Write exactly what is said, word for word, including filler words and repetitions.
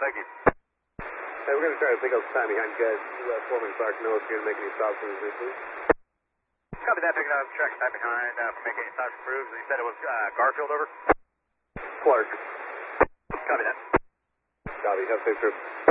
thank you. Hey, we're going to try to pick up time behind guys. Uh, Foreman Clark North here to make any stops for this, please. Copy that, picking up track time behind, uh, for making any stops for proofs. He said it was uh, Garfield, over. Clark. Copy that. Copy, have a safe trip.